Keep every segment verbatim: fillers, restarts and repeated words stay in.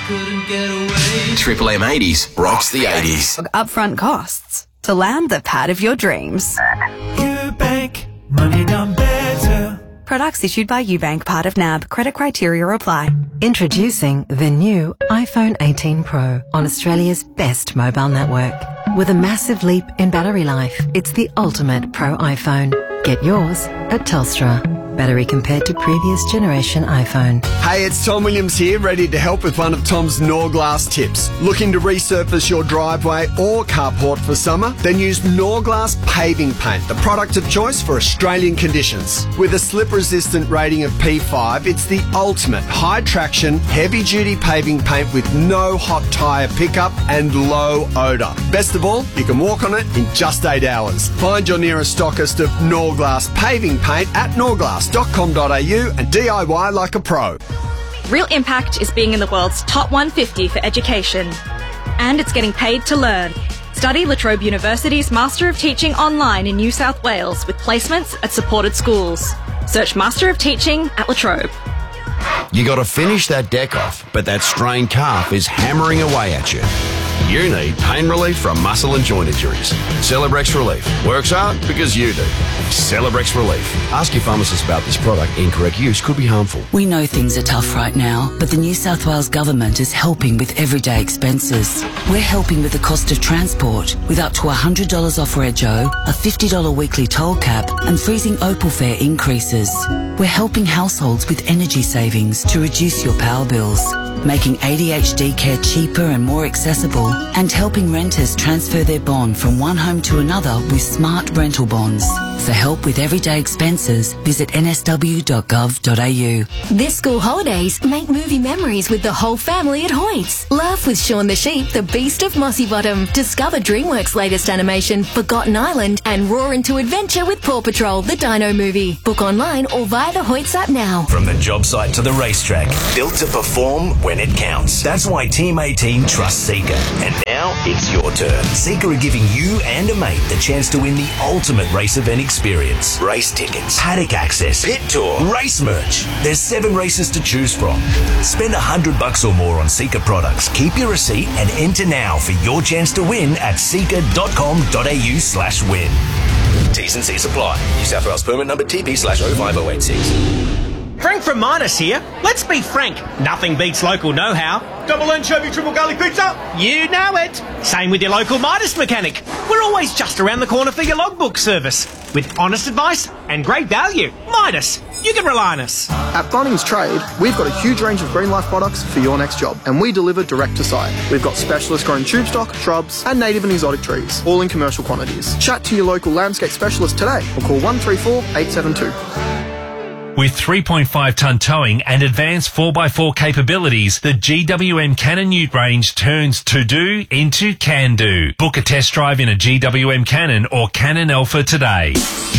Triple M eighties rocks the eighties. Upfront costs to land the pad of your dreams. UBank, money done better. Products issued by UBank, part of N A B. Credit criteria apply. Introducing the new iPhone eighteen Pro on Australia's best mobile network. With a massive leap in battery life, it's the ultimate Pro iPhone. Get yours at Telstra. Battery compared to previous generation iPhone. Hey, it's Tom Williams here, ready to help with one of Tom's Norglass tips. Looking to resurface your driveway or carport for summer? Then use Norglass Paving Paint, the product of choice for Australian conditions. With a slip-resistant rating of P five, it's the ultimate high-traction, heavy-duty paving paint with no hot tyre pickup and low odour. Best of all, you can walk on it in just eight hours. Find your nearest stockist of Norglass Paving Paint at norglass dot com dot a u and D I Y like a pro. Real Impact is being in the world's top one hundred fifty for education. And it's getting paid to learn. Study La Trobe University's Master of Teaching online in New South Wales with placements at supported schools. Search Master of Teaching at La Trobe. You got to finish that deck off, but that strained calf is hammering away at you. You need pain relief from muscle and joint injuries. Celebrex Relief. Works hard because you do. Celebrex Relief. Ask your pharmacist about this product. Incorrect use could be harmful. We know things are tough right now, but the New South Wales Government is helping with everyday expenses. We're helping with the cost of transport, with up to one hundred dollars off Rego, a fifty dollars weekly toll cap, and freezing Opal fare increases. We're helping households with energy savings to reduce your power bills, making A D H D care cheaper and more accessible, and helping renters transfer their bond from one home to another with smart rental bonds. For help with everyday expenses, visit n s w dot gov dot a u. This school holidays, make movie memories with the whole family at Hoyts. Laugh with Shaun the Sheep, the Beast of Mossy Bottom. Discover DreamWorks' latest animation, Forgotten Island, and roar into adventure with Paw Patrol, the Dino movie. Book online or via the Hoyts app now. From the job site to the racetrack, built to perform when it counts. That's why Team eighteen trusts Seeka. And now it's your turn. Seeka are giving you and a mate the chance to win the ultimate race event experience. Race tickets, paddock access, pit tour, race merch. There's seven races to choose from. Spend a hundred bucks or more on Seeka products. Keep your receipt and enter now for your chance to win at seeka dot com dot a u slash win. T's and C's apply. New South Wales permit number T P slash oh five oh eight six. Frank from Midas here. Let's be frank. Nothing beats local know-how. Double anchovy, triple garlic pizza. You know it. Same with your local Midas mechanic. We're always just around the corner for your logbook service. With honest advice and great value. Midas. You can rely on us. At Bunnings Trade, we've got a huge range of Green Life products for your next job, and we deliver direct to site. We've got specialist grown tube stock, shrubs, and native and exotic trees, all in commercial quantities. Chat to your local landscape specialist today or call one three four, eight seven two. With three point five tonne towing and advanced four by four capabilities, the G W M Cannon Ute range turns to-do into can-do. Book a test drive in a G W M Cannon or Cannon Alpha today.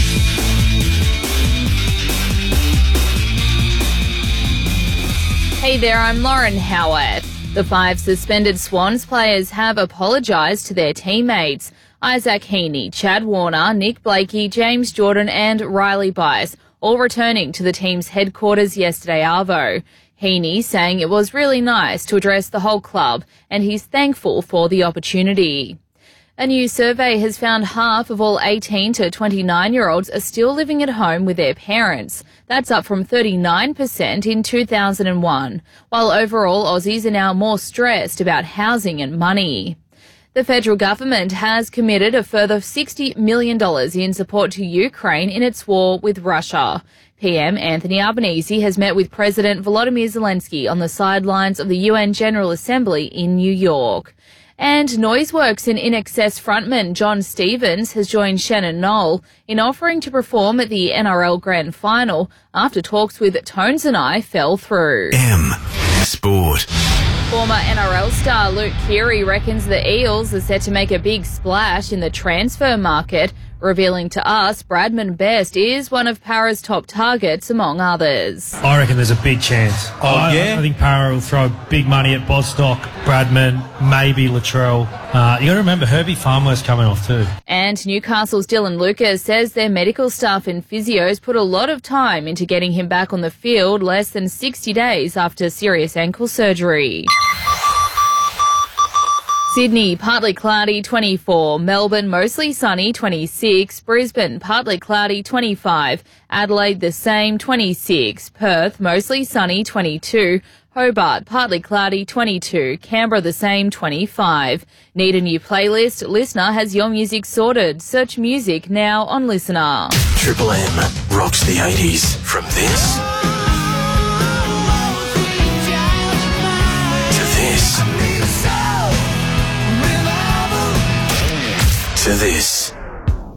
Hey there, I'm Lauren Howard. The five suspended Swans players have apologised to their teammates. Isaac Heaney, Chad Warner, Nick Blakey, James Jordan and Riley Bice, all returning to the team's headquarters yesterday arvo. Heaney saying it was really nice to address the whole club and he's thankful for the opportunity. A new survey has found half of all eighteen to twenty-nine-year-olds are still living at home with their parents. That's up from thirty-nine percent in two thousand one, while overall Aussies are now more stressed about housing and money. The federal government has committed a further sixty million dollars in support to Ukraine in its war with Russia. P M Anthony Albanese has met with President Volodymyr Zelensky on the sidelines of the U N General Assembly in New York. And Noiseworks and I N X S frontman John Stevens has joined Shannon Knoll in offering to perform at the N R L Grand Final after talks with Tones and I fell through. M Sport. Former N R L star Luke Keary reckons the Eels are set to make a big splash in the transfer market, revealing to us Bradman Best is one of Para's top targets among others. I reckon there's a big chance. Oh, I, yeah? I think Para will throw big money at Bostock, Bradman, maybe Latrell. Uh, you got to remember Herbie Farmer's coming off too. And Newcastle's Dylan Lucas says their medical staff and physios put a lot of time into getting him back on the field less than sixty days after serious ankle surgery. Sydney, partly cloudy, twenty-four. Melbourne, mostly sunny, twenty-six. Brisbane, partly cloudy, twenty-five. Adelaide, the same, twenty-six. Perth, mostly sunny, twenty-two. Hobart, partly cloudy, twenty-two. Canberra, the same, twenty-five. Need a new playlist? Listener has your music sorted. Search music now on Listener. Triple M rocks the eighties. From this to this to this.